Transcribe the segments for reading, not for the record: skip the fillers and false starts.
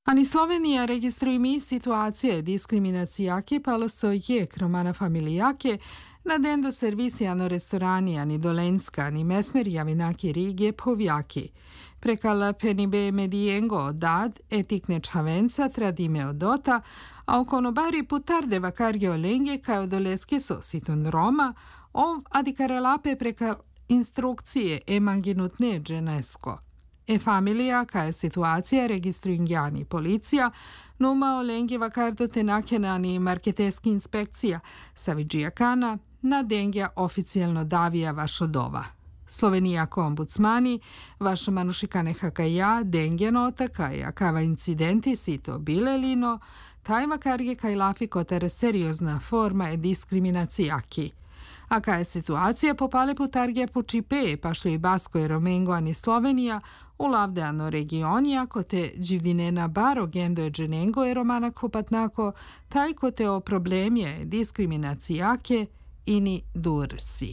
Ani Slovenija registruje mi situacije diskriminacijake paloso je kromana familijake nadendo servisi ano restorani ani Dolenska ani mesmeri javinaki Rige povjaki. Prekala penibe medijengo dad etikne čavenca tradime odota, a okonobari putarde vakarge olenge kao doleske sositon Roma, ov adikarelape preka instrukcije emanginutne dženesko. Familija, kaja situacija registruingjani policija, numa olenge vakardo te nakenani marketeski inspekcija, saviđijakana, na dengja oficijalno davija vašodova. Slovenija ombudsmani, vašo manušikane hakaja, dengja nota, kaja kava incidenti sito bilelino, taj vakarge kaj lafi kotere seriozna forma je diskriminacijaki. A kaja situacija popale putarge po čipe, pa što i Basko i Romengo ani Slovenija, u lavdeano regionija, kote dživdinena baro gendo je dženengo je romana kupatnako, taj kote o problemje diskriminacijake ini dursi.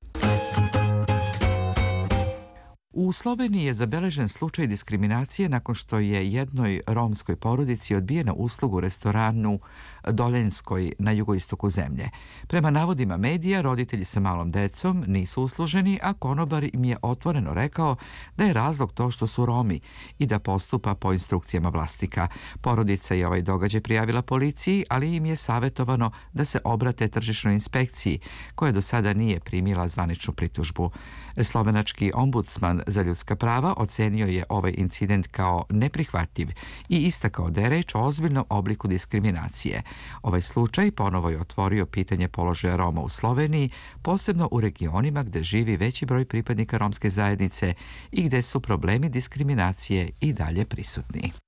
U Sloveniji je zabeležen slučaj diskriminacije nakon što je jednoj romskoj porodici odbijena usluga u restoranu Dolenskoj na jugoistoku zemlje. Prema navodima medija, roditelji sa malom decom nisu usluženi, a konobar im je otvoreno rekao da je razlog to što su Romi i da postupa po instrukcijama vlasnika. Porodica je ovaj događaj prijavila policiji, ali im je savjetovano da se obrate tržišnoj inspekciji, koja do sada nije primila zvaničnu pritužbu. Slovenački ombudsman za ljudska prava ocenio je ovaj incident kao neprihvatljiv i istakao da je reč o ozbiljnom obliku diskriminacije. Ovaj slučaj ponovo je otvorio pitanje položaja Roma u Sloveniji, posebno u regionima gde živi veći broj pripadnika romske zajednice i gde su problemi diskriminacije i dalje prisutni.